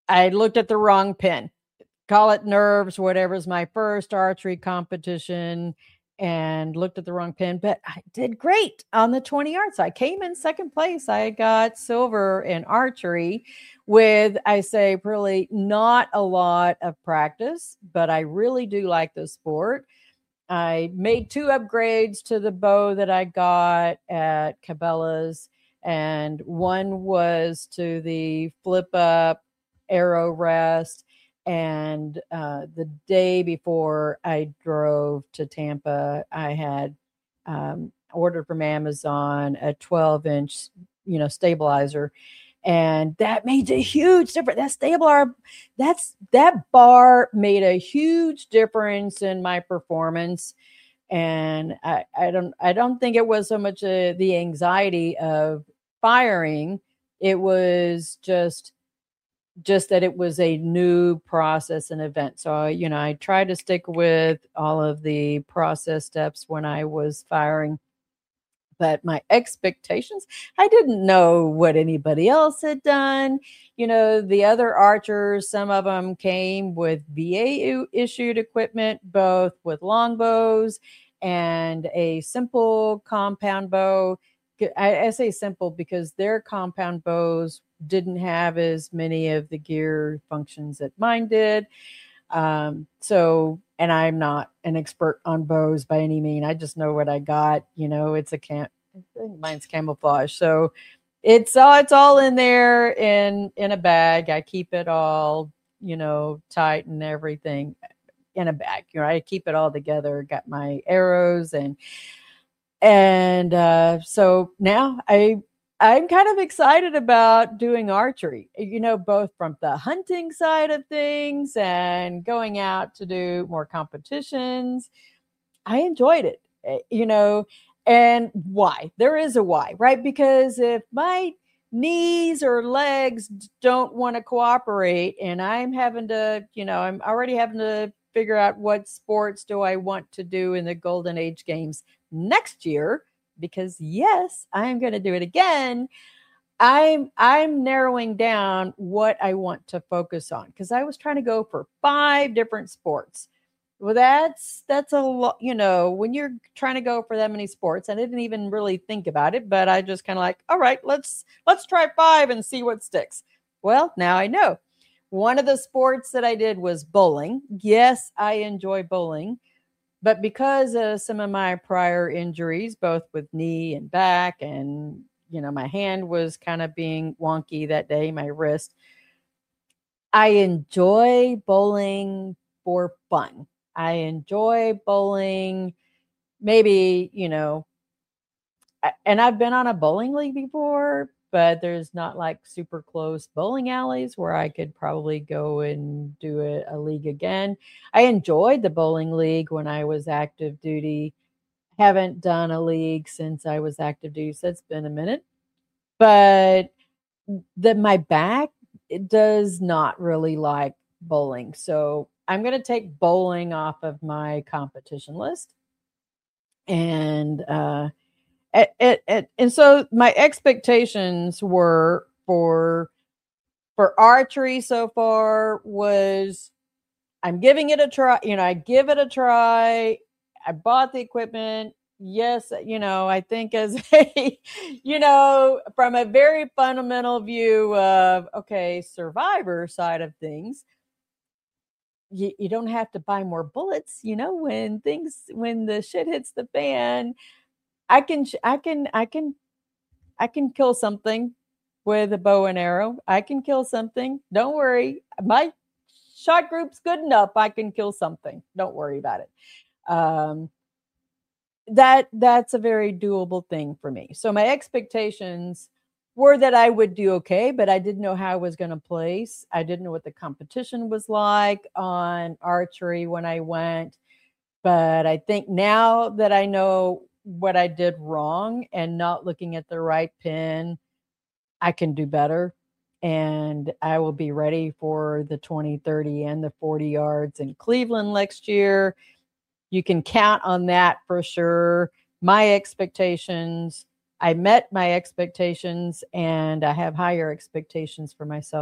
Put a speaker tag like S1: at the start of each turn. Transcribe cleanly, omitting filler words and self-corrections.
S1: I looked at the wrong pin. Call it nerves, whatever's my first archery competition, and looked at the wrong pin, but I did great on the 20 yards. I came in second place. I got silver in archery with, I say, really not a lot of practice, but I really do like the sport. I made two upgrades to the bow that I got at Cabela's, and one was to the flip up arrow rest. And the day before I drove to Tampa, I had ordered from Amazon a 12-inch, stabilizer, and that made a huge difference. That bar made a huge difference in my performance. And I don't think it was so much the anxiety of firing. It was just that it was a new process and event. So, I tried to stick with all of the process steps when I was firing. But my expectations, I didn't know what anybody else had done. The other archers, some of them came with VA issued equipment, both with longbows and a simple compound bow. I say simple because their compound bows didn't have as many of the gear functions that mine did. And I'm not an expert on bows by any mean. I just know what I got. It's I think mine's camouflage. So it's all in there in a bag. I keep it all, tight and everything in a bag. I keep it all together. Got my arrows and so now I'm kind of excited about doing archery, both from the hunting side of things and going out to do more competitions. I enjoyed it, and why? There is a why, right? Because if my knees or legs don't want to cooperate and I'm already having to figure out what sports do I want to do in the Golden Age Games next year, because yes, I'm going to do it again. I'm narrowing down what I want to focus on because I was trying to go for 5 different sports. Well, that's a lot, when you're trying to go for that many sports. I didn't even really think about it, but I just kind of like, all right, let's try 5 and see what sticks. Well, now I know. One of the sports that I did was bowling. Yes, I enjoy bowling, but because of some of my prior injuries, both with knee and back, and my hand was kind of being wonky that day, my wrist. I enjoy bowling for fun. I enjoy bowling. Maybe, and I've been on a bowling league before, but there's not like super close bowling alleys where I could probably go and do a league again. I enjoyed the bowling league when I was active duty. Haven't done a league since I was active duty, so it's been a minute. But my back, it does not really like bowling. So I'm going to take bowling off of my competition list. And and so my expectations were for archery so far was I'm giving it a try. I give it a try. I bought the equipment. Yes, I think as a, from a very fundamental view of, okay, survivor side of things, you don't have to buy more bullets, when the shit hits the fan, I can kill something with a bow and arrow. I can kill something. Don't worry. My shot group's good enough. I can kill something. Don't worry about it. Um, that's a very doable thing for me. So my expectations were that I would do okay, but I didn't know how I was going to place. I didn't know what the competition was like on archery when I went. But I think now that I know what I did wrong and not looking at the right pin, I can do better. And I will be ready for the 20, 30, and the 40 yards in Cleveland next year. You can count on that for sure. My expectations, I met my expectations, and I have higher expectations for myself